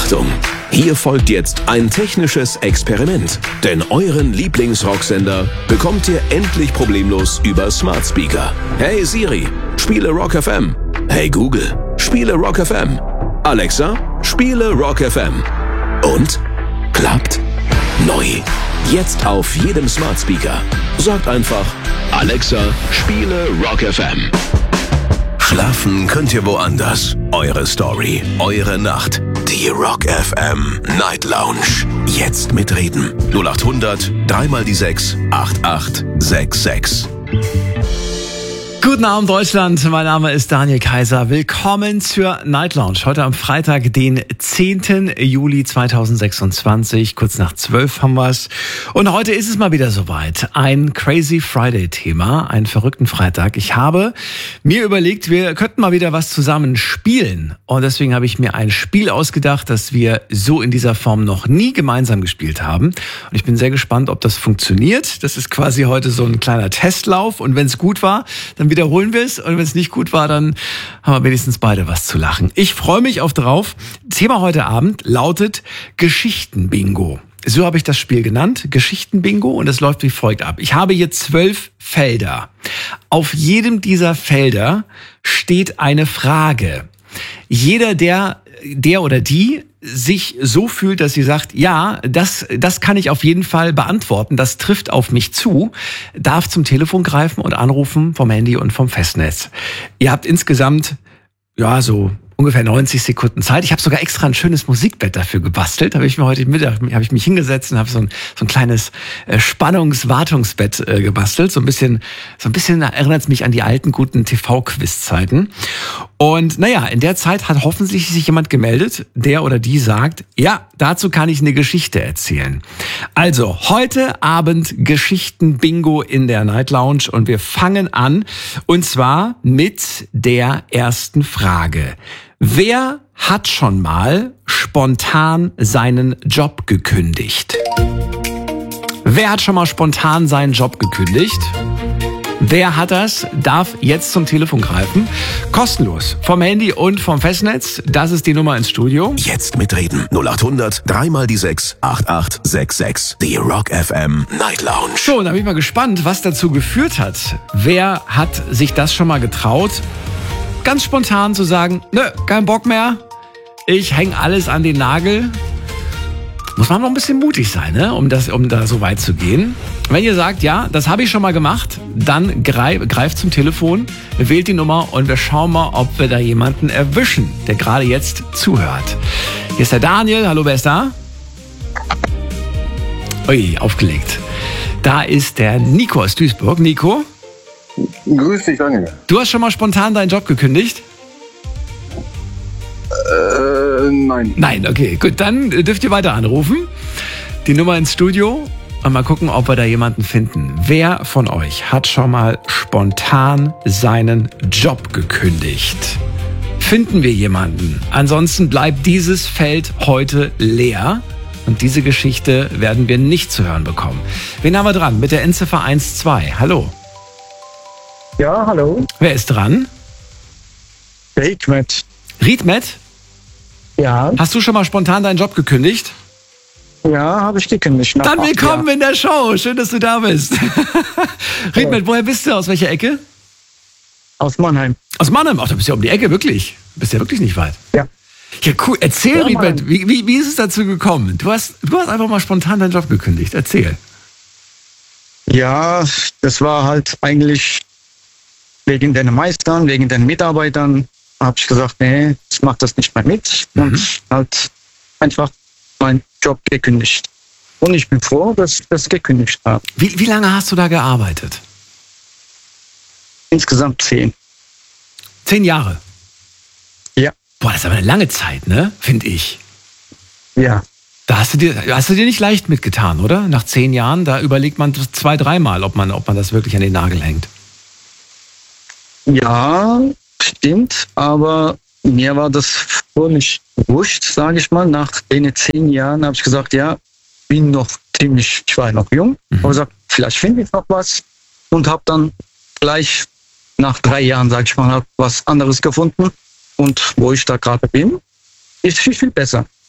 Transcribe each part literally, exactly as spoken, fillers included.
Achtung! Hier folgt jetzt ein technisches Experiment. Denn euren Lieblingsrocksender bekommt ihr endlich problemlos über Smart Speaker. Hey Siri, spiele Rock F M. Hey Google, spiele Rock F M. Alexa, spiele Rock F M. Und? Klappt? Neu. Jetzt auf jedem Smart Speaker. Sagt einfach, Alexa, spiele Rock F M. Schlafen könnt ihr woanders. Eure Story, eure Nacht. Die Rock F M Night Lounge. Jetzt mitreden. null acht hundert, dreimal die sechs, acht acht sechs sechs. Guten Abend Deutschland, mein Name ist Daniel Kaiser. Willkommen zur Night Lounge. Heute am Freitag, den zehnten Juli zweitausendsechsundzwanzig. Kurz nach zwölf haben wir's. Und heute ist es mal wieder soweit. Ein Crazy Friday Thema, einen verrückten Freitag. Ich habe mir überlegt, wir könnten mal wieder was zusammen spielen. Und deswegen habe ich mir ein Spiel ausgedacht, das wir so in dieser Form noch nie gemeinsam gespielt haben. Und ich bin sehr gespannt, ob das funktioniert. Das ist quasi heute so ein kleiner Testlauf. Und wenn es gut war, dann wiederholen wir es, und wenn es nicht gut war, dann haben wir wenigstens beide was zu lachen. Ich freue mich auf drauf. Thema heute Abend lautet Geschichtenbingo. So habe ich das Spiel genannt, Geschichtenbingo, und es läuft wie folgt ab. Ich habe hier zwölf Felder. Auf jedem dieser Felder steht eine Frage. Jeder, der, der oder die sich so fühlt, dass sie sagt, ja, das, das kann ich auf jeden Fall beantworten, das trifft auf mich zu, darf zum Telefon greifen und anrufen vom Handy und vom Festnetz. Ihr habt insgesamt, ja, so ungefähr neunzig Sekunden Zeit. Ich habe sogar extra ein schönes Musikbett dafür gebastelt. Habe ich mir heute Mittag habe ich mich hingesetzt und habe so ein so ein kleines äh, Spannungswartungsbett äh, gebastelt. So ein bisschen so ein bisschen erinnert es mich an die alten guten T V-Quiz-Zeiten. Und naja, in der Zeit hat hoffentlich sich jemand gemeldet, der oder die sagt, ja, dazu kann ich eine Geschichte erzählen. Also heute Abend Geschichten-Bingo in der Night Lounge, und wir fangen an, und zwar mit der ersten Frage. Wer hat schon mal spontan seinen Job gekündigt? Wer hat schon mal spontan seinen Job gekündigt? Wer hat das, darf jetzt zum Telefon greifen. Kostenlos. Vom Handy und vom Festnetz. Das ist die Nummer ins Studio. Jetzt mitreden. null acht hundert, dreimal die sechs, acht acht sechs sechs. Die Rock F M Night Lounge. So, und da bin ich mal gespannt, was dazu geführt hat. Wer hat sich das schon mal getraut, ganz spontan zu sagen, nö, kein Bock mehr. Ich hänge alles an den Nagel. Muss man noch ein bisschen mutig sein, ne? um, das, um da so weit zu gehen. Wenn ihr sagt, ja, das habe ich schon mal gemacht, dann greif, greift zum Telefon, wählt die Nummer, und wir schauen mal, ob wir da jemanden erwischen, der gerade jetzt zuhört. Hier ist der Daniel. Hallo, wer ist da? Ui, aufgelegt. Da ist der Nico aus Duisburg. Nico? Grüß dich, Daniel. Du hast schon mal spontan deinen Job gekündigt? Äh, nein. Nein, okay, gut, dann dürft ihr weiter anrufen. Die Nummer ins Studio, und mal gucken, ob wir da jemanden finden. Wer von euch hat schon mal spontan seinen Job gekündigt? Finden wir jemanden? Ansonsten bleibt dieses Feld heute leer, und diese Geschichte werden wir nicht zu hören bekommen. Wen haben wir dran? Mit der Endziffer eins zwei. Hallo. Ja, hallo. Wer ist dran? Riedmet. Riedmet? Ja. Hast du schon mal spontan deinen Job gekündigt? Ja, habe ich gekündigt. Dann willkommen in der Show. Schön, dass du da bist. Riedmet, woher bist du? Aus welcher Ecke? Aus Mannheim. Aus Mannheim? Ach, du bist ja um die Ecke, wirklich. Du bist ja wirklich nicht weit. Ja. Ja, cool. Erzähl, Ja, Riedmet, wie, wie, wie ist es dazu gekommen? Du hast, du hast einfach mal spontan deinen Job gekündigt. Erzähl. Ja, das war halt eigentlich wegen den Meistern, wegen den Mitarbeitern. Habe ich gesagt, nee, ich mache das nicht mehr mit. Mhm. Und halt einfach meinen Job gekündigt. Und ich bin froh, dass ich das gekündigt habe. Wie, wie lange hast du da gearbeitet? Insgesamt zehn. Zehn Jahre? Ja. Boah, das ist aber eine lange Zeit, ne? Finde ich. Ja. Da hast du dir, hast du dir nicht leicht mitgetan, oder? Nach zehn Jahren, da überlegt man zwei, dreimal, ob man, ob man das wirklich an den Nagel hängt. Ja, stimmt, aber mir war das völlig wurscht, sage ich mal. Nach den zehn Jahren habe ich gesagt, ja, bin noch ziemlich, ich war noch jung, mhm. habe gesagt, vielleicht finde ich noch was, und habe dann gleich nach drei Jahren, sage ich mal, was anderes gefunden, und wo ich da gerade bin, ist viel, viel besser.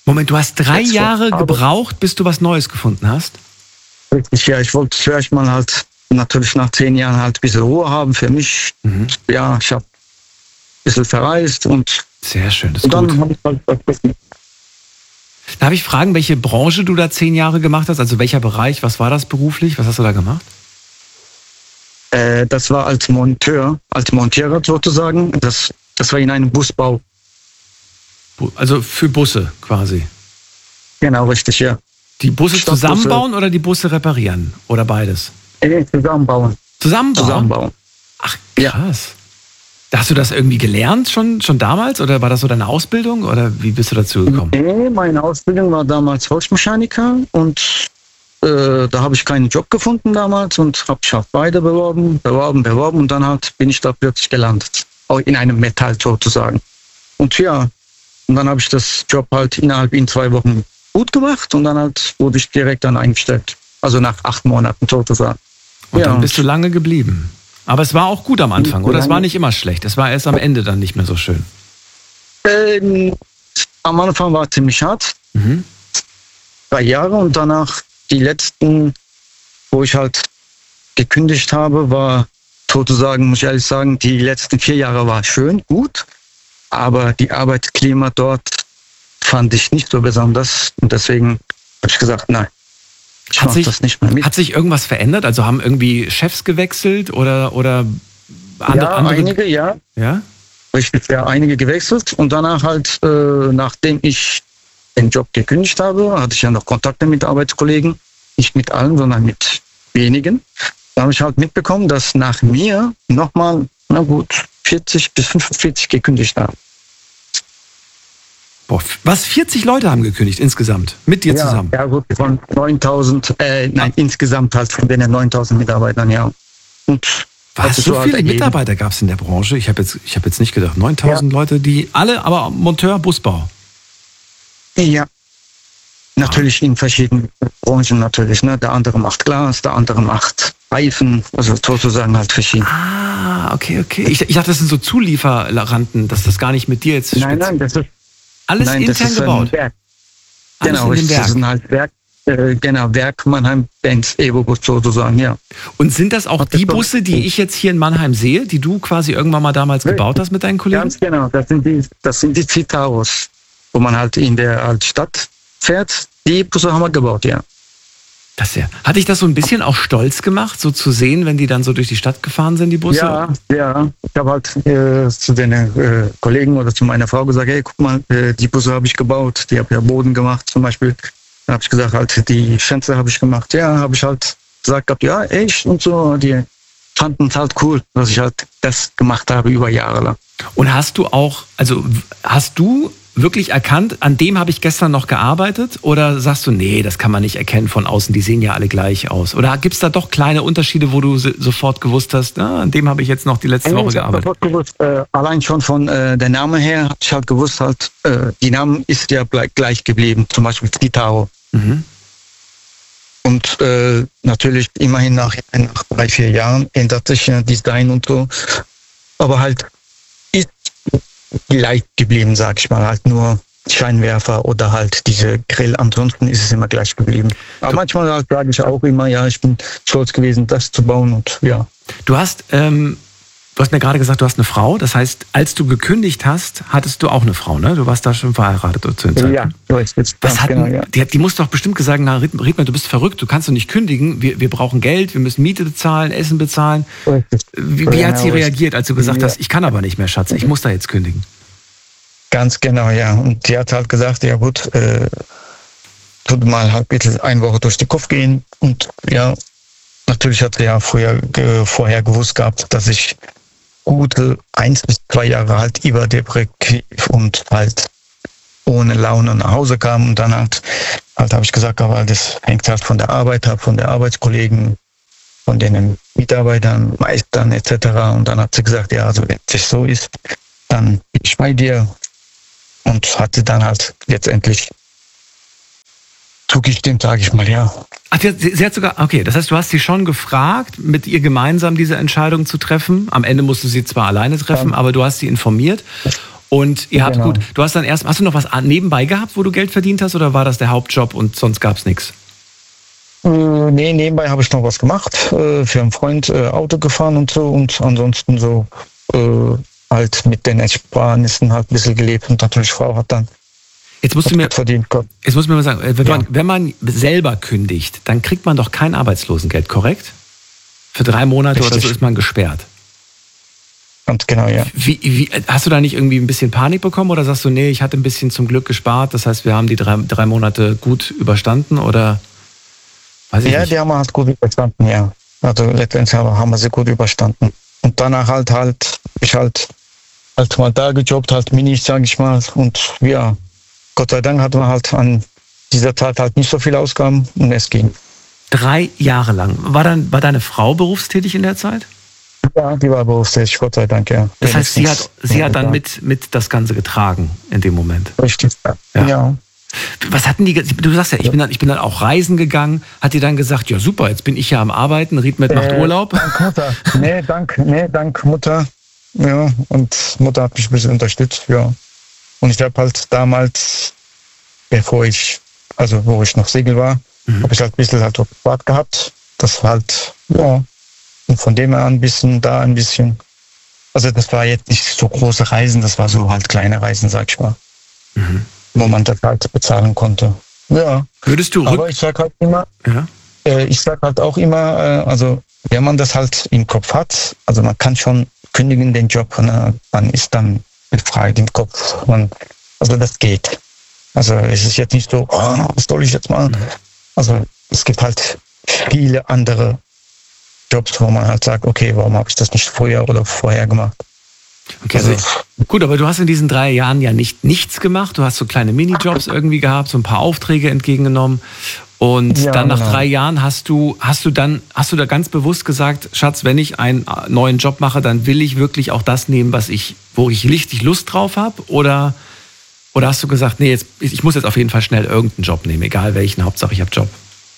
Moment, du hast drei Jetzt Jahre schon, gebraucht, bis du was Neues gefunden hast? Richtig, ja, ich wollte zuerst mal halt, natürlich nach zehn Jahren halt ein bisschen Ruhe haben für mich. Mhm. Ja, ich habe ein bisschen verreist und, Sehr schön, das ist und dann gut. habe ich halt das bisschen. Darf ich fragen, welche Branche du da zehn Jahre gemacht hast? Also welcher Bereich? Was war das beruflich? Was hast du da gemacht? Äh, das war als Monteur, als Montierer sozusagen. Das, das war in einem Busbau. Bu- Also für Busse quasi. Genau, richtig, ja. Die Busse Stadtbusse. zusammenbauen oder die Busse reparieren? Oder beides? Äh, zusammenbauen. Zusammenbauen? Zusammenbauen. Ach, Ja. krass. Hast du das irgendwie gelernt schon, schon damals? Oder war das so deine Ausbildung? Oder wie bist du dazu gekommen? Nee, meine Ausbildung war damals Holzmechaniker und äh, da habe ich keinen Job gefunden damals und habe mich auf beide beworben, beworben, beworben und dann halt bin ich da plötzlich gelandet. Auch in einem Metall sozusagen. Und ja, und dann habe ich das Job halt innerhalb in zwei Wochen gut gemacht und dann halt wurde ich direkt dann eingestellt. Also nach acht Monaten sozusagen. Und ja, dann bist du lange geblieben. Aber es war auch gut am Anfang, oder? Es war nicht immer schlecht. Es war erst am Ende dann nicht mehr so schön. Ähm, am Anfang war es ziemlich hart. Mhm. Drei Jahre und danach die letzten, wo ich halt gekündigt habe, war sozusagen, muss ich ehrlich sagen, die letzten vier Jahre war schön, gut, aber die Arbeitsklima dort fand ich nicht so besonders und deswegen habe ich gesagt, nein, ich Hat mache sich, das nicht mehr mit. hat sich irgendwas verändert? Also haben irgendwie Chefs gewechselt oder, oder andere, ja, andere? einige, ja, Ja? richtig, ja, einige gewechselt und danach halt, äh, nachdem ich den Job gekündigt habe, hatte ich ja noch Kontakte mit Arbeitskollegen, nicht mit allen, sondern mit wenigen. Da habe ich halt mitbekommen, dass nach mir nochmal, na gut, vierzig bis fünfundvierzig gekündigt haben. Boah, was? vierzig Leute haben gekündigt insgesamt? Mit dir ja, zusammen? Ja gut, von neuntausend, äh, nein, insgesamt halt von den neuntausend Mitarbeitern, ja. Und Was? hat sich So halt viele ergeben. Mitarbeiter gab es in der Branche? Ich habe jetzt, ich hab jetzt nicht gedacht. neuntausend Leute, die alle, aber Monteur, Busbau. Ja. Natürlich in verschiedenen Branchen natürlich. Ne? Der andere macht Glas, der andere macht Reifen, also sozusagen halt verschieden. Ah, okay, okay. Ich, ich dachte, das sind so Zulieferanten, dass das gar nicht mit dir jetzt Nein, spezi- nein, das ist, Alles nein, das intern ist gebaut. ein Werk. Alles Genau, in dem das Werk. ist ein halt Werk, äh, genau, Werk Mannheim, Benz, Evo sozusagen, ja. Und sind das auch Hat das die doch- Busse, die ich jetzt hier in Mannheim sehe, die du quasi irgendwann mal damals Nee. gebaut hast mit deinen Kollegen? Ganz genau, das sind die, das sind die Citaros, wo man halt in der halt Stadt fährt. Die Busse haben wir gebaut, ja. Das ja. Hat dich das so ein bisschen auch stolz gemacht, so zu sehen, wenn die dann so durch die Stadt gefahren sind, die Busse? Ja, ja. Ich habe halt äh, zu den äh, Kollegen oder zu meiner Frau gesagt, hey, guck mal, äh, die Busse habe ich gebaut, die habe ja Boden gemacht zum Beispiel. Dann habe ich gesagt, halt, die Fenster habe ich gemacht. Ja, habe ich halt gesagt gehabt, ja, echt und so. Die fanden es halt cool, dass ich halt das gemacht habe über Jahre lang. Und hast du auch, also hast du wirklich erkannt, an dem habe ich gestern noch gearbeitet? Oder sagst du, nee, das kann man nicht erkennen von außen, die sehen ja alle gleich aus? Oder gibt es da doch kleine Unterschiede, wo du so- sofort gewusst hast, na, an dem habe ich jetzt noch die letzte Woche Ich hab gearbeitet? sofort gewusst, äh, allein schon von äh, der Name her, hab ich halt gewusst, halt, äh, die Namen ist ja gleich, gleich geblieben, zum Beispiel Citaro. Mhm. Und äh, natürlich immerhin nach, nach drei, vier Jahren ändert sich ja Design und so. Aber halt ist gleich geblieben, sag ich mal. Halt nur Scheinwerfer oder halt diese Grill. Ansonsten ist es immer gleich geblieben. Aber manchmal halt sage ich auch immer, ja, ich bin stolz gewesen, das zu bauen und ja. Du hast, ähm, du hast mir gerade gesagt, du hast eine Frau. Das heißt, als du gekündigt hast, hattest du auch eine Frau, ne? Du warst da schon verheiratet zu dem Zeitpunkt. Ja, so ist es. Was Ganz hat, genau, ja. die, hat- die muss doch bestimmt gesagt, na, Riedmann, du bist verrückt, du kannst doch nicht kündigen, wir, wir brauchen Geld, wir müssen Miete bezahlen, Essen bezahlen. So ist es. Wie, wie hat sie Genau, reagiert, als du gesagt ja. hast, ich kann aber nicht mehr, Schatz, ich muss da jetzt kündigen? Ganz genau, ja. Und die hat halt gesagt, ja gut, äh, tut mal halt bitte eine Woche durch den Kopf gehen. Und ja, natürlich hat sie ja früher, äh, vorher gewusst gehabt, dass ich gute eins bis zwei Jahre halt überdepressiv und halt ohne Laune nach Hause kam. Und dann halt, halt habe ich gesagt, aber das hängt halt von der Arbeit ab, von der Arbeitskollegen, von den Mitarbeitern, Meistern et cetera. Und dann hat sie gesagt, ja, also wenn es so ist, dann bin ich bei dir. Und hatte dann halt letztendlich zugestimmt, sage ich mal, ja. Ach, sie, sie sie hat sogar, okay, das heißt, du hast sie schon gefragt, mit ihr gemeinsam diese Entscheidung zu treffen. Am Ende musst du sie zwar alleine treffen, Ja. aber du hast sie informiert. Und ihr habt Genau. gut, du hast dann erst, hast du noch was nebenbei gehabt, wo du Geld verdient hast, oder war das der Hauptjob und sonst gab's nichts? Äh, nee, nebenbei habe ich noch was gemacht, äh, für einen Freund äh, Auto gefahren und so und ansonsten so äh, halt mit den Ersparnissen halt ein bisschen gelebt und natürlich Frau hat dann Jetzt musst du mir, verdient. jetzt musst du mir mal sagen, wenn, Ja. man, wenn man selber kündigt, dann kriegt man doch kein Arbeitslosengeld, korrekt? Für drei Monate oder Richtig. so ist man gesperrt. Ganz genau, ja. Wie, wie, hast du da nicht irgendwie ein bisschen Panik bekommen oder sagst du, nee, ich hatte ein bisschen zum Glück gespart, das heißt, wir haben die drei, drei Monate gut überstanden oder weiß ich Ja, nicht. die haben wir halt gut überstanden, ja. Also letztendlich haben wir sie gut überstanden. Und danach halt halt, ich halt halt mal da gejobbt, halt Minis, sag ich mal. Und ja, Gott sei Dank hatten wir halt an dieser Zeit halt nicht so viele Ausgaben und es ging. Drei Jahre lang. War, dann, war deine Frau berufstätig in der Zeit? Ja, die war berufstätig, Gott sei Dank, ja. Das heißt, sie hat, Wenigstens. sie hat dann Ja. mit, mit das Ganze getragen in dem Moment. Richtig, ja. Ja. ja. Was hatten die, du sagst ja, ich bin dann, ich bin dann auch reisen gegangen, hat die dann gesagt, ja super, jetzt bin ich ja am Arbeiten, Riedmet macht Äh, Urlaub. Dank Mutter. Nee, dank, nee, dank Mutter. Ja, und Mutter hat mich ein bisschen unterstützt, ja. Und ich habe halt damals, bevor ich, also wo ich noch Segel war, Mhm. habe ich halt ein bisschen halt so privat gehabt. Das war halt, ja. Und von dem her an ein bisschen, da ein bisschen. Also das war jetzt nicht so große Reisen, das war so halt kleine Reisen, sag ich mal. Mhm. Wo man das halt bezahlen konnte. Ja. Würdest du Aber rück... ich sag halt immer, Ja? äh, ich sag halt auch immer, äh, also wenn man das halt im Kopf hat, also man kann schon kündigen den Job, ne, man ist dann befreit im Kopf. Man, also das geht. Also es ist jetzt nicht so, oh, was soll ich jetzt machen? Also es gibt halt viele andere Jobs, wo man halt sagt, okay, warum habe ich das nicht früher oder vorher gemacht? Okay, Also, also, gut, aber du hast in diesen drei Jahren ja nicht nichts gemacht. Du hast so kleine Minijobs irgendwie gehabt, so ein paar Aufträge entgegengenommen. Und Ja, dann nach genau. drei Jahren hast du, hast du dann, hast du da ganz bewusst gesagt, Schatz, wenn ich einen neuen Job mache, dann will ich wirklich auch das nehmen, was ich, wo ich richtig Lust drauf habe? Oder, oder hast du gesagt, nee, jetzt, ich muss jetzt auf jeden Fall schnell irgendeinen Job nehmen, egal welchen, Hauptsache ich habe Job?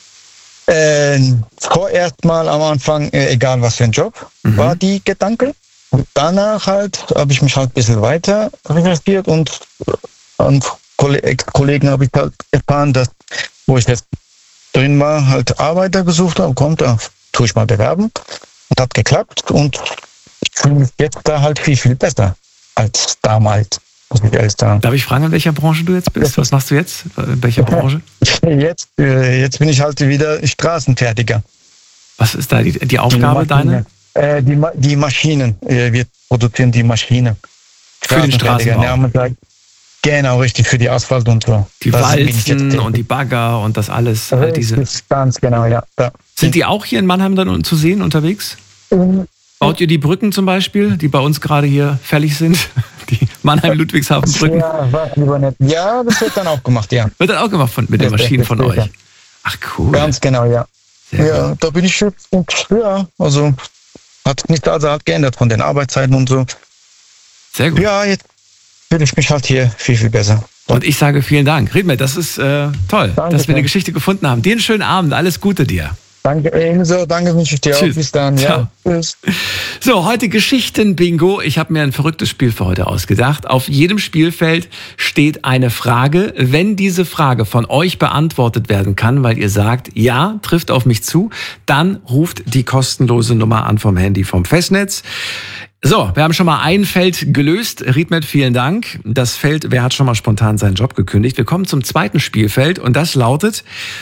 Äh, vorerst mal am Anfang, äh, egal was für ein Job, Mhm. war die Gedanke. Und danach halt habe ich mich halt ein bisschen weiter recherchiert und an Kolle- Kollegen habe ich halt erfahren, dass, wo ich jetzt drin war, halt Arbeiter gesucht habe, kommt, da tue ich mal bewerben. Und hat geklappt und ich fühle mich jetzt da halt viel, viel besser als damals, muss ich ehrlich sagen. Darf ich fragen, in welcher Branche du jetzt bist? Was machst du jetzt? In welcher Branche? Jetzt, äh, jetzt bin ich halt wieder Straßenfertiger. Was ist da die, die Aufgabe, Die deine? Maschine. Äh, die, Ma- die Maschinen. Äh, wir produzieren die Maschine. Für den Straßenfertiger. Straßenbau. Ja, man sagt, genau, richtig, für die Asphalt und so. Die Das bin ich jetzt Walzen tätig. und die Bagger und das alles. All diese. Richtig, ganz genau, ja. ja. Sind die auch hier in Mannheim dann zu sehen unterwegs? Baut ihr die Brücken zum Beispiel, die bei uns gerade hier fällig sind? Die Mannheim-Ludwigshafen-Brücken? Ja, was lieber nicht. Ja, das wird dann auch gemacht, ja. Wird dann auch gemacht von, mit den Das- Maschinen das- von das- euch? ja. Ach cool. Ganz genau, ja. Sehr Ja, gut. da bin ich jetzt und ja, also hat nicht also hat geändert von den Arbeitszeiten und so. Sehr gut. Ja, jetzt fühle ich mich halt hier viel, viel besser. Und ich sage vielen Dank. Riedmet, das ist äh, toll, Danke dass wir eine schön. Geschichte gefunden haben. Dir einen schönen Abend. Alles Gute dir. Danke, ebenso, danke wünsche ich dir Tschüss. auch. Bis dann, Ciao. ja. Tschüss. So, heute Geschichten-Bingo. Ich habe mir ein verrücktes Spiel für heute ausgedacht. Auf jedem Spielfeld steht eine Frage. Wenn diese Frage von euch beantwortet werden kann, weil ihr sagt, ja, trifft auf mich zu, dann ruft die kostenlose Nummer an vom Handy vom Festnetz. So, wir haben schon mal ein Feld gelöst. Riedmet, vielen Dank. Das Feld, wer hat schon mal spontan seinen Job gekündigt? Wir kommen zum zweiten Spielfeld und das lautet,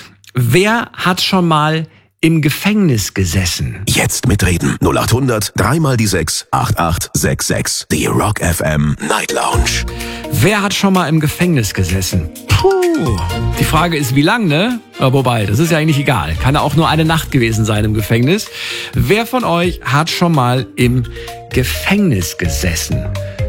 wer hat schon mal im Gefängnis gesessen? Jetzt mitreden. null acht hundert, dreimal die sechs, acht acht sechs sechs. Die Rock F M Night Lounge. Wer hat schon mal im Gefängnis gesessen? Puh. Die Frage ist, wie lang, ne? Ja, wobei, das ist ja eigentlich egal. Kann ja auch nur eine Nacht gewesen sein im Gefängnis. Wer von euch hat schon mal im Gefängnis gesessen?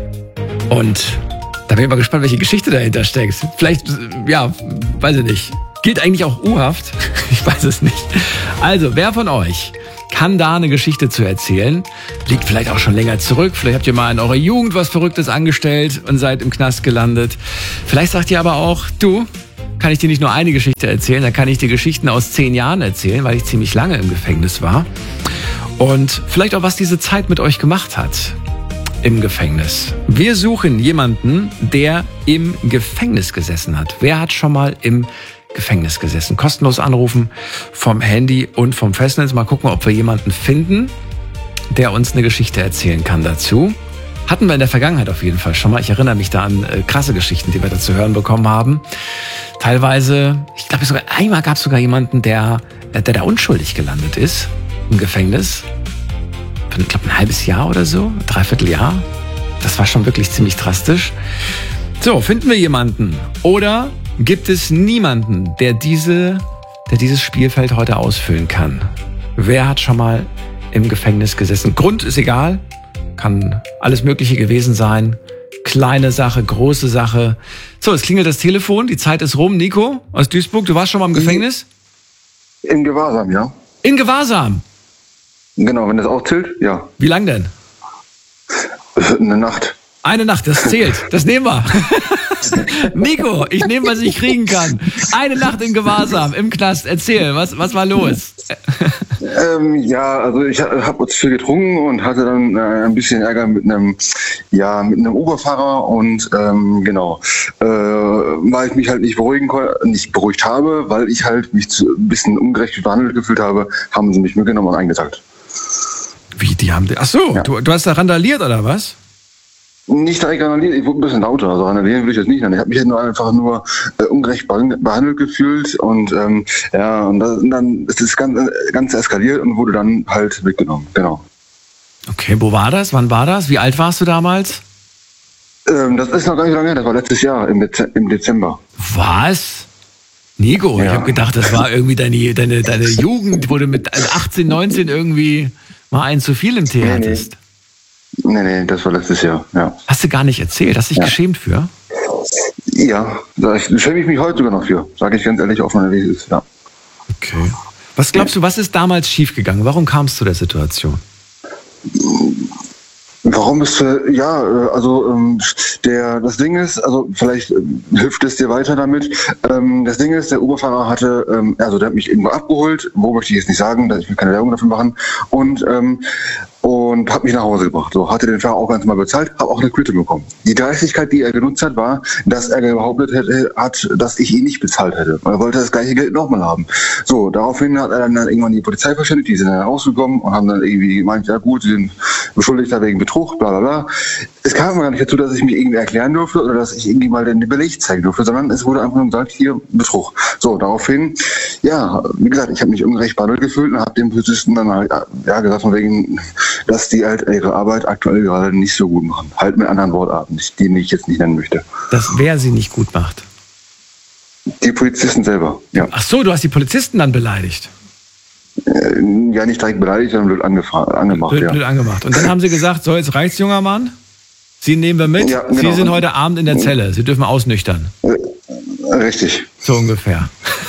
Und da bin ich mal gespannt, welche Geschichte dahinter steckt. Vielleicht, ja, weiß ich nicht. Gilt eigentlich auch U-Haft? Ich weiß es nicht. Also, wer von euch kann da eine Geschichte zu erzählen? Liegt vielleicht auch schon länger zurück. Vielleicht habt ihr mal in eurer Jugend was Verrücktes angestellt und seid im Knast gelandet. Vielleicht sagt ihr aber auch, du, kann ich dir nicht nur eine Geschichte erzählen, dann kann ich dir Geschichten aus zehn Jahren erzählen, weil ich ziemlich lange im Gefängnis war. Und vielleicht auch, was diese Zeit mit euch gemacht hat. im Gefängnis. Wir suchen jemanden, der im Gefängnis gesessen hat. Wer hat schon mal im Gefängnis gesessen? Kostenlos anrufen vom Handy und vom Festnetz. Mal gucken, ob wir jemanden finden, der uns eine Geschichte erzählen kann dazu. Hatten wir in der Vergangenheit auf jeden Fall schon mal. Ich erinnere mich da an äh, krasse Geschichten, die wir da zu hören bekommen haben. Teilweise, ich glaube sogar, einmal gab es sogar jemanden, der, der da unschuldig gelandet ist im Gefängnis. Ich glaube ein halbes Jahr oder so, dreiviertel Jahr. Das war schon wirklich ziemlich drastisch. So, finden wir jemanden? Oder gibt es niemanden, der diese, der dieses Spielfeld heute ausfüllen kann? Wer hat schon mal im Gefängnis gesessen? Grund ist egal. Kann alles Mögliche gewesen sein. Kleine Sache, große Sache. So, es klingelt das Telefon. Die Zeit ist rum. Nico aus Duisburg, du warst schon mal im Gefängnis? In Gewahrsam, ja. In Gewahrsam? Genau, wenn das auch zählt, ja. Wie lang denn? Eine Nacht. Eine Nacht, das zählt. Das nehmen wir. Nico, ich nehme, was ich kriegen kann. Eine Nacht in Gewahrsam, im Knast. Erzähl, was, was war los? Ähm, ja, also ich habe zu viel getrunken und hatte dann äh, ein bisschen Ärger mit einem, ja, mit einem Uberfahrer und ähm, genau, äh, weil ich mich halt nicht beruhigen nicht beruhigt habe, weil ich halt mich zu, ein bisschen ungerecht behandelt gefühlt habe, haben sie mich mitgenommen und eingesackt. Wie, die haben... Ach so, ja. du, du hast da randaliert oder was? Nicht direkt randaliert, ich wurde ein bisschen lauter, also randalieren will ich jetzt nicht nennen. Ich habe mich nur einfach nur äh, ungerecht behandelt gefühlt und ähm, ja, und, das, und dann ist das Ganze, Ganze eskaliert und wurde dann halt mitgenommen, genau. Okay, wo war das? Wann war das? Wie alt warst du damals? Ähm, das ist noch gar nicht lange her, das war letztes Jahr im, Dez- im Dezember. Was? Nico, ja. Ich habe gedacht, das war irgendwie deine, deine, deine Jugend, wo du mit achtzehn, neunzehn irgendwie mal einen zu viel im Tee nee, hattest. Nee. Nee, nee, das war letztes Jahr, ja. Hast du gar nicht erzählt? Hast du dich ja. geschämt für? Ja, da schäme ich mich heute sogar noch für. Sage ich ganz ehrlich, offen wie es ist, ja. Okay. Was glaubst du, was ist damals schiefgegangen? Warum kam es zu der Situation? Warum ist, ja, also der, das Ding ist, also vielleicht hilft es dir weiter damit, das Ding ist, der Uberfahrer hatte, also der hat mich irgendwo abgeholt, wo möchte ich jetzt nicht sagen, ich will keine Werbung dafür machen, und und hat mich nach Hause gebracht. So, hatte den Fahrer auch ganz mal bezahlt, habe auch eine Quittung bekommen. Die Dreistigkeit, die er genutzt hat, war, dass er behauptet hätte, hat, dass ich ihn nicht bezahlt hätte. Er wollte das gleiche Geld nochmal haben. So, daraufhin hat er dann, dann irgendwann die Polizei verständigt, die sind dann rausgekommen und haben dann irgendwie gemeint, ja gut, sie sind Beschuldigter wegen Betrug, bla bla bla. Es kam gar nicht dazu, dass ich mich irgendwie erklären durfte oder dass ich irgendwie mal den Beleg zeigen durfte, sondern es wurde einfach nur gesagt, hier, Betrug. So, daraufhin, ja, wie gesagt, ich habe mich ungerecht behandelt gefühlt und habe dem Polizisten dann halt, ja, gesagt, von wegen, dass die halt ihre Arbeit aktuell gerade nicht so gut machen. Halt mit anderen Wortarten, die ich jetzt nicht nennen möchte. Dass wer sie nicht gut macht? Die Polizisten selber, ja. Ach so, du hast die Polizisten dann beleidigt? Äh, ja, nicht direkt beleidigt, sondern blöd angefa- angemacht, blöd, ja. Blöd angemacht. Und dann haben sie gesagt, so, jetzt reicht's, junger Mann. Sie nehmen wir mit. Ja, genau. Sie sind heute Abend in der Zelle. Sie dürfen ausnüchtern. Richtig. So ungefähr.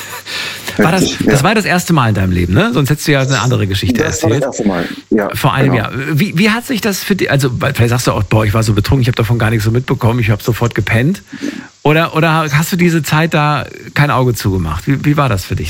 War das, Richtig, das ja. war das erste Mal in deinem Leben, ne? Sonst hättest du ja eine andere Geschichte das erzählt. Das war das erste Mal, ja. Vor einem genau. Jahr. Wie, wie hat sich das für dich, also vielleicht sagst du auch, boah, ich war so betrunken, ich habe davon gar nichts so mitbekommen, ich habe sofort gepennt. Oder, oder hast du diese Zeit da kein Auge zugemacht? Wie, wie war das für dich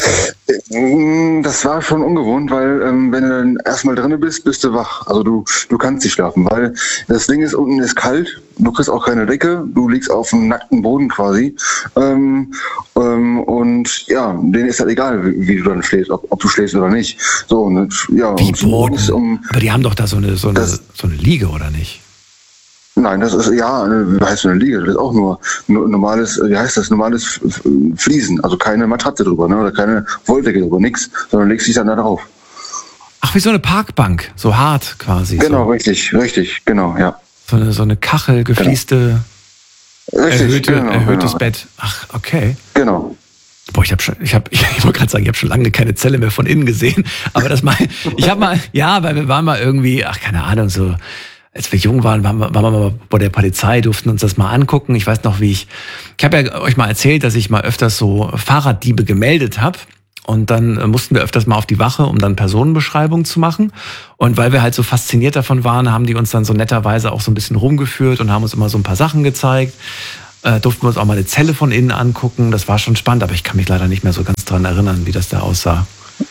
da? Das war schon ungewohnt, weil ähm, wenn du dann erstmal drin bist, bist du wach. Also du, du kannst nicht schlafen, weil das Ding ist, unten ist kalt, du kriegst auch keine Decke, du liegst auf dem nackten Boden quasi. Ähm, ähm, und ja, denen ist halt egal, wie, wie du dann schläfst, ob, ob du schläfst oder nicht. So, und, ja, Wie und morgens um. Aber die haben doch da so eine, so eine, das, so eine Liege, oder nicht? Nein, das ist, ja, wie heißt so eine Liege? Das ist auch nur normales, wie heißt das, normales Fliesen, also keine Matratze drüber, ne, oder keine Wolldecke drüber, nix, sondern legst dich dann da drauf. Ach, wie so eine Parkbank, so hart quasi. Genau, so. richtig, richtig, genau, ja. So eine, so eine Kachel, geflieste, genau. Richtig, erhöhte, genau, erhöhtes genau. Bett. Ach, okay. Genau. Boah, ich habe schon, ich habe, ich wollte gerade sagen, ich habe schon lange keine Zelle mehr von innen gesehen. Aber das mal, ich habe mal, ja, weil wir waren mal irgendwie, ach keine Ahnung, so, als wir jung waren, waren wir, waren wir mal bei der Polizei, durften uns das mal angucken. Ich weiß noch, wie ich, ich habe ja euch mal erzählt, dass ich mal öfters so Fahrraddiebe gemeldet habe. Und dann mussten wir öfters mal auf die Wache, um dann Personenbeschreibungen zu machen. Und weil wir halt so fasziniert davon waren, haben die uns dann so netterweise auch so ein bisschen rumgeführt und haben uns immer so ein paar Sachen gezeigt. Äh, durften wir uns auch mal eine Zelle von innen angucken. Das war schon spannend, aber ich kann mich leider nicht mehr so ganz dran erinnern, wie das da aussah.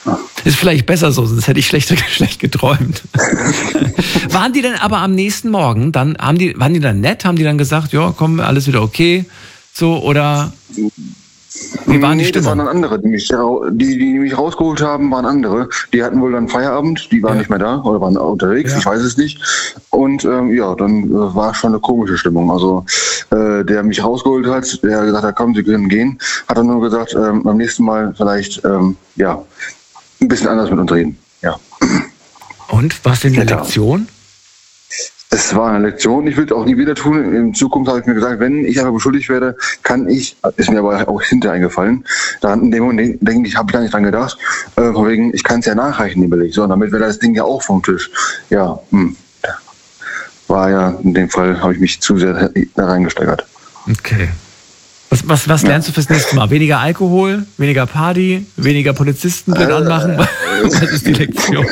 Ist vielleicht besser so, sonst hätte ich schlecht, schlecht geträumt. Waren die denn aber am nächsten Morgen, dann haben die, waren die dann nett, haben die dann gesagt, ja, komm, alles wieder okay, so, oder wie waren die Nee, das Stimmung? waren dann andere, die mich, die, die mich rausgeholt haben, waren andere. Die hatten wohl dann Feierabend, die waren Ja. nicht mehr da oder waren unterwegs, Ja. ich weiß es nicht. Und ähm, ja, dann äh, war schon eine komische Stimmung. Also äh, der mich rausgeholt hat, der gesagt hat, komm, Sie können gehen, hat dann nur gesagt, ähm, beim nächsten Mal vielleicht ähm, ja ein bisschen anders mit uns reden. Ja. Und, was denn eine Ja. Lektion? Es war eine Lektion. Ich will es auch nie wieder tun. In Zukunft habe ich mir gesagt, wenn ich einfach beschuldigt werde, kann ich, ist mir aber auch hinterher eingefallen, da in dem Moment denke ich, habe ich gar nicht dran gedacht, äh, von wegen, ich kann es ja nachreichen, den Beleg. So, und damit wäre das Ding ja auch vom Tisch. Ja, hm. War ja, in dem Fall habe ich mich zu sehr da reingesteigert. Okay. Was, was, was lernst du fürs nächste Mal? Weniger Alkohol, weniger Party, weniger Polizisten blöd anmachen? Was ist die Lektion?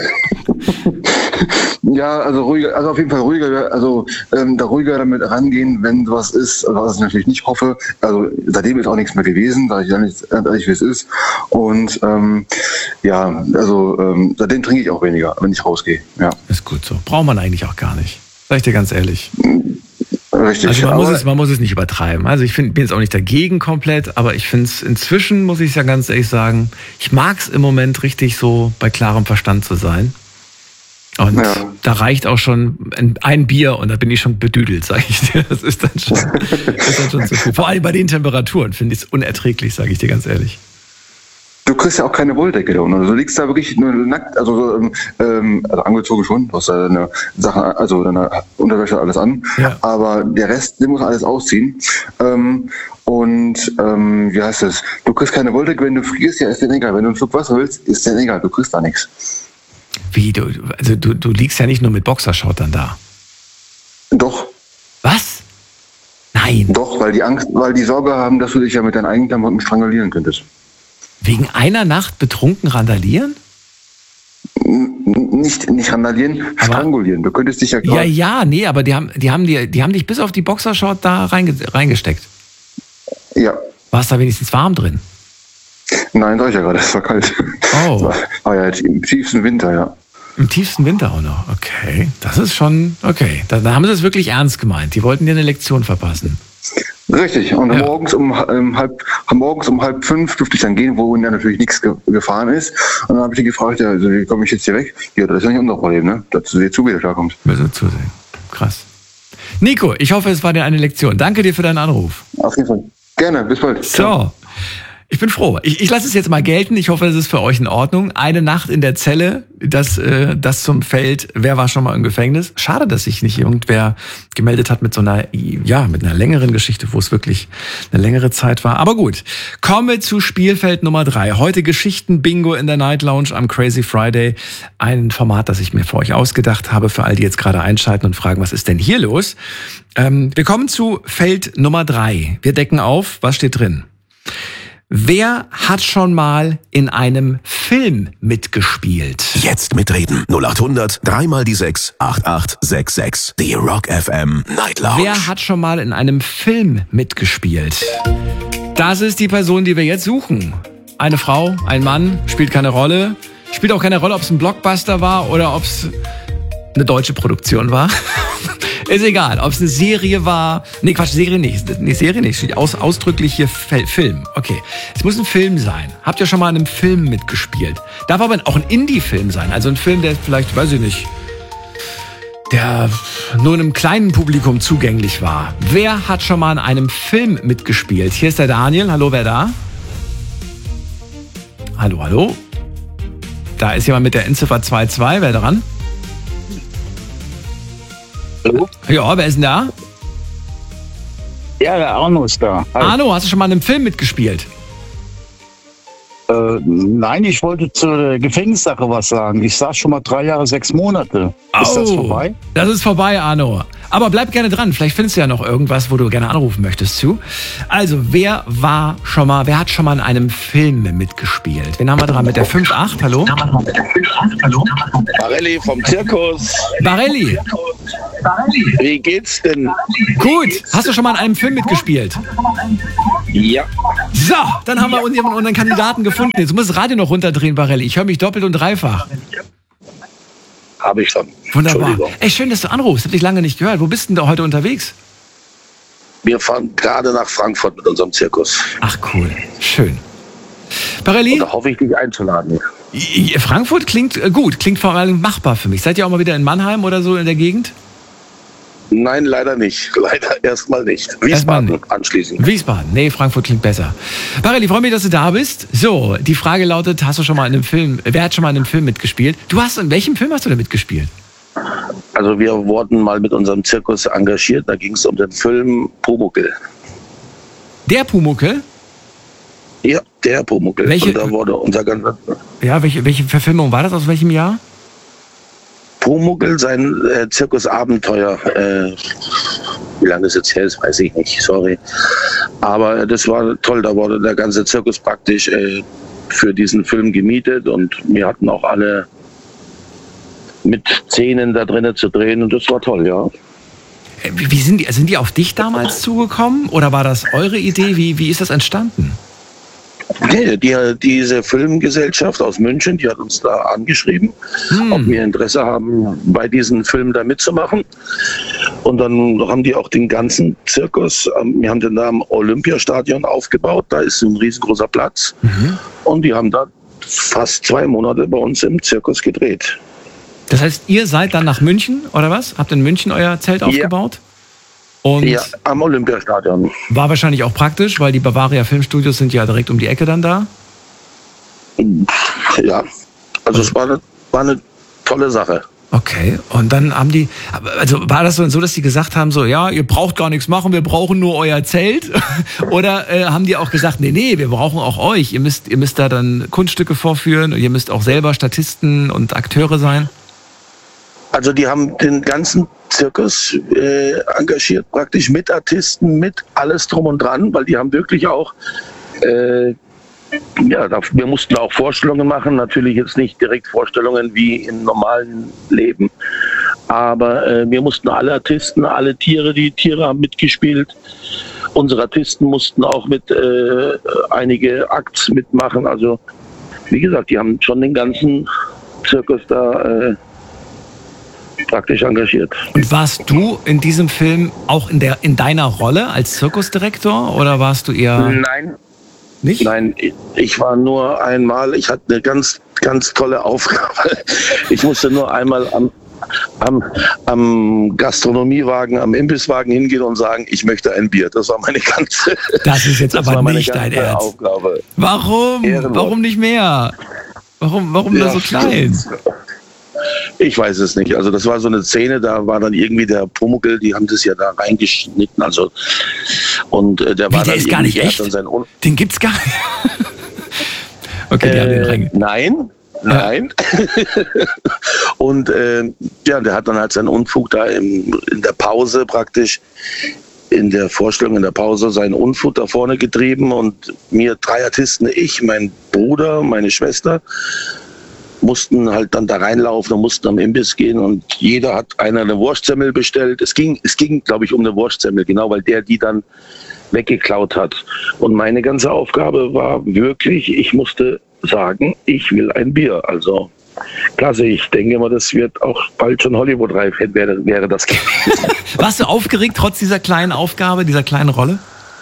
Ja, also ruhiger, also auf jeden Fall ruhiger, also ähm, da ruhiger damit rangehen, wenn sowas ist, was ich natürlich nicht hoffe. Also seitdem ist auch nichts mehr gewesen, da ich ja nicht ehrlich, wie es ist. Und ähm, ja, also ähm, seitdem trinke ich auch weniger, wenn ich rausgehe. Ja, Ist gut so. Braucht man eigentlich auch gar nicht. Sag ich dir ganz ehrlich. richtig. Also man muss, Aber- es, man muss es nicht übertreiben. Also ich find, bin jetzt auch nicht dagegen komplett, aber ich finde es inzwischen, muss ich ja ganz ehrlich sagen, ich mag es im Moment richtig so bei klarem Verstand zu sein. Und Ja. da reicht auch schon ein, ein Bier und da bin ich schon bedüdelt, sage ich dir. Das ist dann schon, ist dann schon zu viel. Vor allem bei den Temperaturen finde ich es unerträglich, sage ich dir ganz ehrlich. Du kriegst ja auch keine Wolldecke da unten. Also du liegst da wirklich nur nackt, also, so, ähm, also angezogen schon, du hast da deine Sachen, also deine Unterwäsche, alles an. Ja. Aber der Rest, den muss alles ausziehen. Ähm, und ähm, wie heißt es? Du kriegst keine Wolldecke, wenn du frierst, ja, ist dir egal. Wenn du einen Schluck Wasser willst, ist dir egal, du kriegst da nichts. Wie, du, also du, du liegst ja nicht nur mit Boxershort dann da. Doch, Was? Nein. doch, weil die Angst, weil die Sorge haben, dass du dich ja mit deinen eigenen Klamotten strangulieren könntest. Wegen einer Nacht betrunken randalieren? N- Nicht, nicht randalieren, Aber- strangulieren. Du könntest dich ja Ja, gerade. ja, nee, aber die haben, die haben, die, die haben dich bis auf die Boxershort da reinge, reingesteckt. Ja. War es da wenigstens warm drin? Nein, sag ich ja gerade, es war kalt. Oh. War, war ja im tiefsten Winter, ja. Im tiefsten Winter auch noch. Okay, das ist schon, okay. Da, da haben sie es wirklich ernst gemeint. Die wollten dir eine Lektion verpassen. Richtig. Und Ja. morgens um ähm, halb morgens um halb fünf durfte ich dann gehen, wo ja natürlich nichts ge gefahren ist. Und dann habe ich die gefragt, ja, also, wie komme ich jetzt hier weg? Ja, das ist ja nicht unser Problem, ne? Dass du dir zu wieder klarkommst. Müssen wir zusehen. Krass. Nico, ich hoffe, es war dir eine Lektion. Danke dir für deinen Anruf. Auf jeden Fall. Gerne, bis bald. So. Ich bin froh. Ich, ich lasse es jetzt mal gelten. Ich hoffe, es ist für euch in Ordnung. Eine Nacht in der Zelle, das, äh, das zum Feld. Wer war schon mal im Gefängnis? Schade, dass sich nicht irgendwer gemeldet hat mit so einer, ja, mit einer längeren Geschichte, wo es wirklich eine längere Zeit war. Aber gut. Komme zu Spielfeld Nummer drei. Heute Geschichten-Bingo in der Night Lounge am Crazy Friday. Ein Format, das ich mir für euch ausgedacht habe, für all die jetzt gerade einschalten und fragen, was ist denn hier los? Ähm, wir kommen zu Feld Nummer drei. Wir decken auf. Was steht drin? Wer hat schon mal in einem Film mitgespielt? Jetzt mitreden. null acht hundert, dreimal die sechs, acht acht sechs sechs. Die Rock F M Night Lounge. Wer hat schon mal in einem Film mitgespielt? Das ist die Person, die wir jetzt suchen. Eine Frau, ein Mann, spielt keine Rolle. Spielt auch keine Rolle, ob es ein Blockbuster war oder ob es eine deutsche Produktion war. Ist egal, ob es eine Serie war. Nee, Quatsch, Serie nicht. Nee, Serie nicht. Steht aus, ausdrücklich hier Fe- Film. Okay. Es muss ein Film sein. Habt ihr schon mal in einem Film mitgespielt? Darf aber auch ein Indie-Film sein. Also ein Film, der vielleicht, weiß ich nicht, der nur einem kleinen Publikum zugänglich war. Wer hat schon mal in einem Film mitgespielt? Hier ist der Daniel. Hallo, wer da? Hallo, hallo. Da ist jemand mit der Endziffer zwei zwei. Wer dran? Hallo? Ja, wer ist denn da? Ja, der Arno ist da. Hi. Arno, hast du schon mal in einem Film mitgespielt? Äh, nein, ich wollte zur Gefängnissache was sagen. Ich saß schon mal drei Jahre, sechs Monate. Ist das Oh, vorbei? Das ist vorbei, Arno. Aber bleib gerne dran. Vielleicht findest du ja noch irgendwas, wo du gerne anrufen möchtest zu. Also, wer war schon mal, wer hat schon mal in einem Film mitgespielt? Wen haben wir dran? Mit der fünf acht, hallo? Barelli vom Zirkus. Barelli, Wie geht's denn? gut. Hast du schon mal in einem Film mitgespielt? Ja. So, dann haben wir unseren, unseren Kandidaten gefunden. Jetzt muss das Radio noch runterdrehen, Barelli. Ich höre mich doppelt und dreifach. Habe ich schon. Wunderbar. Ey, schön, dass du anrufst. Hab dich lange nicht gehört. Wo bist denn du heute unterwegs? Wir fahren gerade nach Frankfurt mit unserem Zirkus. Ach, cool. Schön. Barelli? Und da hoffe ich, dich einzuladen. Frankfurt klingt gut, klingt vor allem machbar für mich. Seid ihr auch mal wieder in Mannheim oder so in der Gegend? Nein, leider nicht. Leider erstmal nicht. Wiesbaden nicht. Anschließend. Wiesbaden. Nee, Frankfurt klingt besser. Barelli, freue mich, dass du da bist. So, die Frage lautet, hast du schon mal in einem Film, wer hat schon mal in einem Film mitgespielt? Du hast, in welchem Film hast du da mitgespielt? Also wir wurden mal mit unserem Zirkus engagiert. Da ging es um den Film Pumuckl. Der Pumuckl? Ja, der Pumuckl. Welche, Und da wurde unser ganzer... Ja, welche, welche Verfilmung war das? Aus welchem Jahr? Pumuckl, sein äh, Zirkusabenteuer. Äh, wie lange das jetzt her ist, weiß ich nicht, sorry. Aber das war toll, da wurde der ganze Zirkus praktisch äh, für diesen Film gemietet und wir hatten auch alle mit Szenen da drinnen zu drehen und das war toll, ja. Wie sind die, sind die auf dich damals zugekommen oder war das eure Idee? Wie, wie ist das entstanden? Nee, die, diese Filmgesellschaft aus München, die hat uns da angeschrieben, hm. ob wir Interesse haben, bei diesen Filmen da mitzumachen. Und dann haben die auch den ganzen Zirkus, wir haben den da am Olympiastadion aufgebaut, da ist ein riesengroßer Platz. Mhm. Und die haben da fast zwei Monate bei uns im Zirkus gedreht. Das heißt, ihr seid dann nach München, oder was? Habt in München euer Zelt aufgebaut? Ja. Und ja, am Olympiastadion. War wahrscheinlich auch praktisch, weil die Bavaria Filmstudios sind ja direkt um die Ecke dann da. Ja, also es war eine, war eine tolle Sache. Okay, und dann haben die, also war das so, dass die gesagt haben, so, ja, ihr braucht gar nichts machen, wir brauchen nur euer Zelt? Oder äh, haben die auch gesagt, nee, nee, wir brauchen auch euch, ihr müsst, ihr müsst da dann Kunststücke vorführen und ihr müsst auch selber Statisten und Akteure sein? Also die haben den ganzen Zirkus äh, engagiert, praktisch mit Artisten, mit alles drum und dran, weil die haben wirklich auch, äh, ja, wir mussten auch Vorstellungen machen, natürlich jetzt nicht direkt Vorstellungen wie im normalen Leben, aber äh, wir mussten alle Artisten, alle Tiere, die Tiere haben mitgespielt. Unsere Artisten mussten auch mit äh, einige Acts mitmachen, also wie gesagt, die haben schon den ganzen Zirkus da äh, praktisch engagiert. Und warst du in diesem Film auch in der in deiner Rolle als Zirkusdirektor oder warst du eher... Nein. Nicht? Nein, ich war nur einmal, ich hatte eine ganz, ganz tolle Aufgabe. Ich musste nur einmal am, am, am Gastronomiewagen, am Imbisswagen hingehen und sagen, ich möchte ein Bier. Das war meine ganze Das ist jetzt aber nicht dein Ernst. Aufgabe. Warum? Ehrenwort. Warum nicht mehr? Warum, warum ja, nur so klein? Ich weiß es nicht. Also das war so eine Szene, da war dann irgendwie der Pumuckl, die haben das ja da reingeschnitten. Also und äh, der Wie, war der dann ist gar nicht echt? Sein Un- den gibt's gar nicht. Okay, die äh, haben den rein. Nein, nein. Ja. Und äh, ja, der hat dann halt seinen Unfug da im, in der Pause praktisch, in der Vorstellung, in der Pause seinen Unfug da vorne getrieben und mir drei Artisten, ich, mein Bruder, meine Schwester, mussten halt dann da reinlaufen und mussten am Imbiss gehen und jeder hat einer eine Wurstsemmel bestellt. Es ging, es ging, glaube ich, um eine Wurstsemmel, genau, weil der die dann weggeklaut hat. Und meine ganze Aufgabe war wirklich, ich musste sagen, ich will ein Bier. Also klasse, ich denke mal, das wird auch bald schon Hollywood-reif, wäre, wäre das gewesen. Warst du aufgeregt trotz dieser kleinen Aufgabe, dieser kleinen Rolle?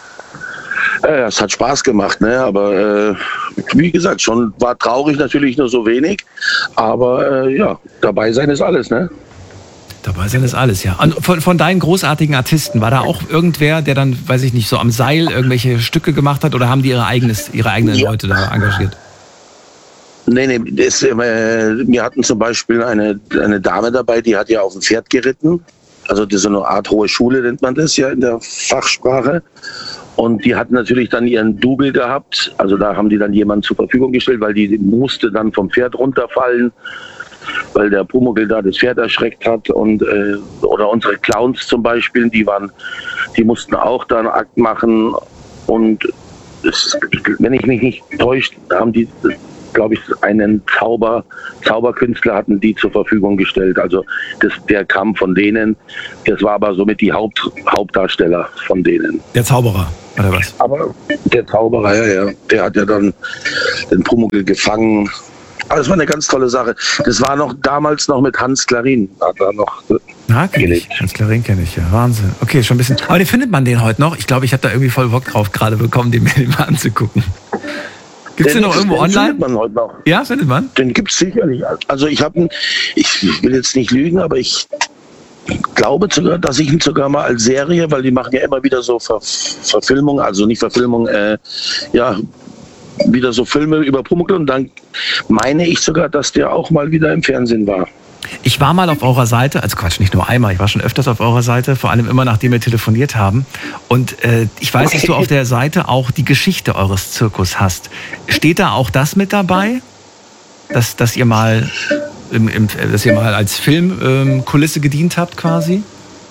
Äh, es hat Spaß gemacht, ne? Aber äh, wie gesagt, schon war traurig natürlich nur so wenig. Aber äh, ja, dabei sein ist alles, ne? Dabei sein ist alles, ja. Und von, von deinen großartigen Artisten, war da auch irgendwer, der dann, weiß ich nicht, so am Seil irgendwelche Stücke gemacht hat oder haben die ihre, eigenes, ihre eigenen ja. Leute da engagiert? Nee, nee, das, äh, wir hatten zum Beispiel eine, eine Dame dabei, die hat ja auf dem Pferd geritten. Also das ist so eine Art hohe Schule, nennt man das ja in der Fachsprache. Und die hatten natürlich dann ihren Double gehabt. Also da haben die dann jemanden zur Verfügung gestellt, weil die musste dann vom Pferd runterfallen, weil der Pumuckl da das Pferd erschreckt hat. Und äh, oder unsere Clowns zum Beispiel, die waren, die mussten auch da einen Akt machen. Und es, wenn ich mich nicht täusche, haben die glaube ich, einen Zauber, Zauberkünstler hatten die zur Verfügung gestellt. Also das, der kam von denen. Das war aber somit die Haupt, Hauptdarsteller von denen. Der Zauberer, oder was? Aber der Zauberer, ja, ja, der hat ja dann den Pumuckl gefangen. Aber das war eine ganz tolle Sache. Das war noch damals noch mit Hans Klarin. Hat er noch Na, kenn ich. Hans Klarin kenne ich, ja. Wahnsinn. Okay, schon ein bisschen. Aber den findet man den heute noch? Ich glaube, ich habe da irgendwie voll Bock drauf gerade bekommen, den mir mal anzugucken. Gibt es den noch irgendwo online? Findet man heute noch. Ja, findet man? Den gibt es sicherlich. Also ich habe ich will jetzt nicht lügen, aber ich glaube sogar, dass ich ihn sogar mal als Serie, weil die machen ja immer wieder so Ver Verfilmungen, also nicht Verfilmung, äh, ja, wieder so Filme über Pumuckl und dann meine ich sogar, dass der auch mal wieder im Fernsehen war. Ich war mal auf eurer Seite, also Quatsch, nicht nur einmal, ich war schon öfters auf eurer Seite, vor allem immer nachdem wir telefoniert haben. Und äh, ich weiß, dass du auf der Seite auch die Geschichte eures Zirkus hast. Steht da auch das mit dabei? Dass, dass ihr mal im, im, dass ihr mal als Filmkulisse ähm, gedient habt quasi?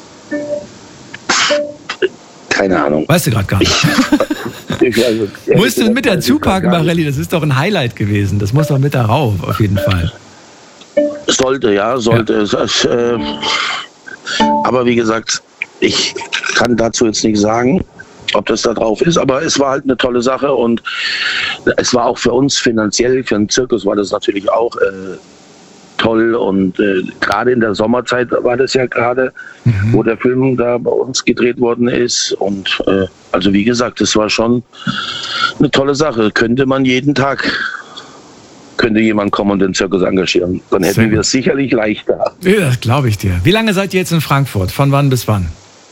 Keine Ahnung. Weißt du gerade gar nicht. Ich, also, musst du mit dazu packen, Marelli, das ist doch ein Highlight gewesen. Das muss doch mit darauf, auf jeden Fall. Sollte, ja, sollte. Ja. Es, äh, aber wie gesagt, ich kann dazu jetzt nicht sagen, ob das da drauf ist, aber es war halt eine tolle Sache und es war auch für uns finanziell, für den Zirkus war das natürlich auch äh, toll und äh, gerade in der Sommerzeit war das ja gerade, mhm. wo der Film da bei uns gedreht worden ist und äh, also wie gesagt, es war schon eine tolle Sache. Könnte man jeden Tag, könnte jemand kommen und den Zirkus engagieren. Dann hätten Sehr wir es sicherlich leichter. Ja, das glaube ich dir. Wie lange seid ihr jetzt in Frankfurt? Von wann bis wann?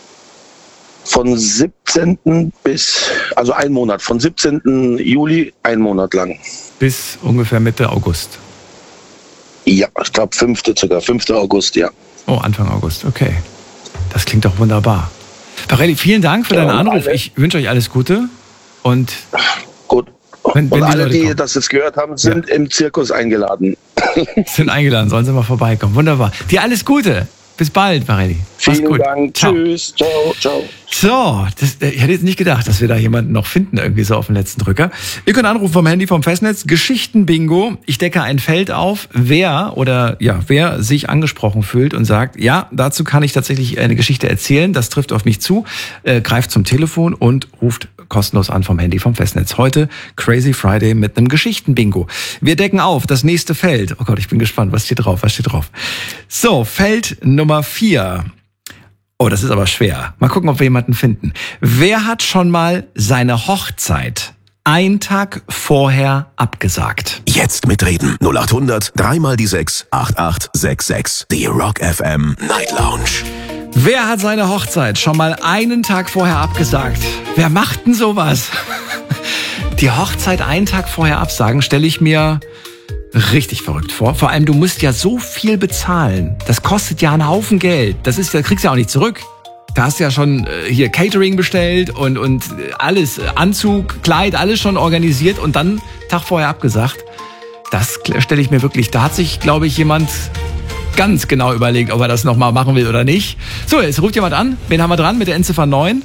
Von siebzehnten bis, also ein Monat, von siebzehnten Juli, ein Monat lang. Bis ungefähr Mitte August? Ja, ich glaube fünfte sogar, fünfte August, ja. Oh, Anfang August, okay. Das klingt doch wunderbar. Marelli, vielen Dank für ja, deinen Anruf. Alle. Ich wünsche euch alles Gute. Und gut. Wenn, und wenn alle, die, die das jetzt gehört haben, sind ja. im Zirkus eingeladen. Sind eingeladen, sollen sie mal vorbeikommen. Wunderbar. Dir alles Gute. Bis bald, Marelli. Vielen gut. Dank. Ciao. Tschüss. Ciao. Ciao. So, das, ich hätte jetzt nicht gedacht, dass wir da jemanden noch finden, irgendwie so auf dem letzten Drücker. Ihr könnt anrufen vom Handy, vom Festnetz. Geschichten-Bingo. Ich decke ein Feld auf. Wer oder ja, wer sich angesprochen fühlt und sagt, ja, dazu kann ich tatsächlich eine Geschichte erzählen, das trifft auf mich zu, äh, greift zum Telefon und ruft kostenlos an vom Handy, vom Festnetz. Heute Crazy Friday mit einem Geschichten-Bingo. Wir decken auf das nächste Feld. Oh Gott, ich bin gespannt. Was steht drauf? Was steht drauf? So, Feld Nummer vier. Oh, das ist aber schwer. Mal gucken, ob wir jemanden finden. Wer hat schon mal seine Hochzeit einen Tag vorher abgesagt? Jetzt mitreden. null acht hundert, dreimal die sechs, acht acht sechs sechs. Die Rock F M Night Lounge. Wer hat seine Hochzeit schon mal einen Tag vorher abgesagt? Wer macht denn sowas? Die Hochzeit einen Tag vorher absagen, stelle ich mir richtig verrückt vor. Vor allem, du musst ja so viel bezahlen. Das kostet ja einen Haufen Geld. Das ist, das kriegst du ja auch nicht zurück. Da hast du ja schon äh, hier Catering bestellt und, und alles, Anzug, Kleid, alles schon organisiert und dann Tag vorher abgesagt. Das stelle ich mir wirklich, da hat sich, glaube ich, jemand ganz genau überlegt, ob er das nochmal machen will oder nicht. So, jetzt ruft jemand an. Wen haben wir dran mit der Endziffer neun?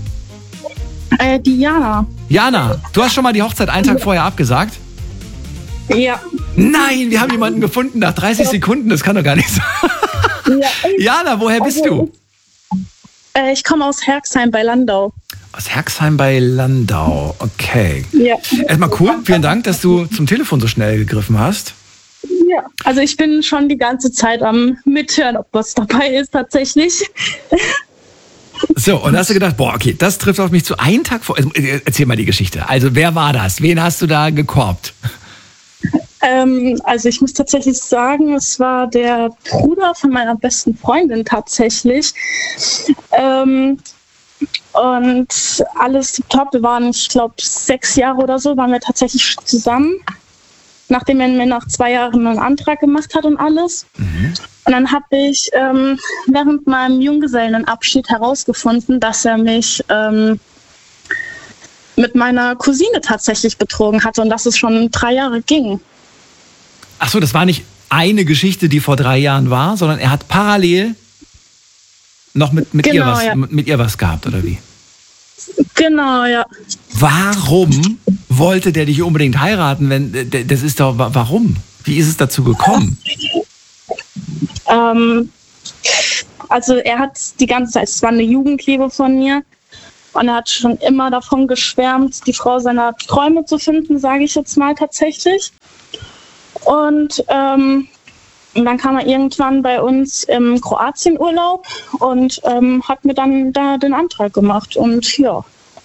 Äh, die Jana. Jana, du hast schon mal die Hochzeit einen Tag vorher abgesagt? Ja. Nein, wir haben jemanden gefunden nach dreißig Sekunden. Das kann doch gar nicht sein. Ja. Jana, woher bist du? Äh, ich komme aus Herxheim bei Landau. Aus Herxheim bei Landau, okay. Ja. Erstmal cool, vielen Dank, dass du zum Telefon so schnell gegriffen hast. Ja, also ich bin schon die ganze Zeit am Mithören, ob was dabei ist tatsächlich. So, und hast du gedacht, boah, okay, das trifft auf mich zu. Einen Tag vor. Also, erzähl mal die Geschichte. Also, wer war das? Wen hast du da gekorbt? Ähm, also ich muss tatsächlich sagen, es war der Bruder von meiner besten Freundin tatsächlich. Ähm, und alles top. Wir waren, ich glaube, sechs Jahre oder so, waren wir tatsächlich zusammen. Nachdem er mir nach zwei Jahren einen Antrag gemacht hat und alles. Mhm. Und dann habe ich ähm, während meinem Junggesellenabschied herausgefunden, dass er mich ähm, mit meiner Cousine tatsächlich betrogen hatte und dass es schon drei Jahre ging. Ach so, das war nicht eine Geschichte, die vor drei Jahren war, sondern er hat parallel noch mit, mit, genau, ihr, was, ja. mit, mit ihr was gehabt, oder wie? Genau, ja. Warum wollte der dich unbedingt heiraten? Wenn das ist doch, warum? Wie ist es dazu gekommen? Ähm, also er hat die ganze Zeit, es war eine Jugendliebe von mir und er hat schon immer davon geschwärmt, die Frau seiner Träume zu finden, sage ich jetzt mal tatsächlich. Und ähm, dann kam er irgendwann bei uns im Kroatien-Urlaub und ähm, hat mir dann da den Antrag gemacht und ja.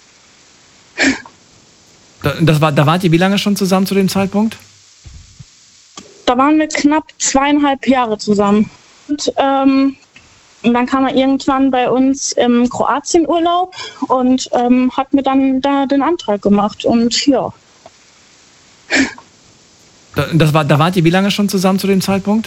Das war, da wart ihr wie lange schon zusammen zu dem Zeitpunkt? Da waren wir knapp zweieinhalb Jahre zusammen. Und ähm, dann kam er irgendwann bei uns im Kroatien-Urlaub und ähm, hat mir dann da den Antrag gemacht und ja. Das war, da wart ihr wie lange schon zusammen zu dem Zeitpunkt?